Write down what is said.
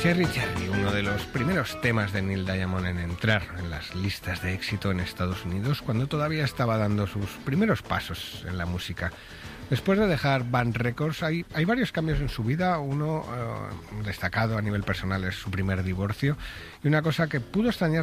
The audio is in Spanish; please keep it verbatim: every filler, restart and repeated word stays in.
Cherry Cherry, uno de los primeros temas de Neil Diamond en entrar en las listas de éxito en Estados Unidos cuando todavía estaba dando sus primeros pasos en la música. Después de dejar Band Records hay, hay varios cambios en su vida. Uno eh, destacado a nivel personal es su primer divorcio, y una cosa que pudo extrañar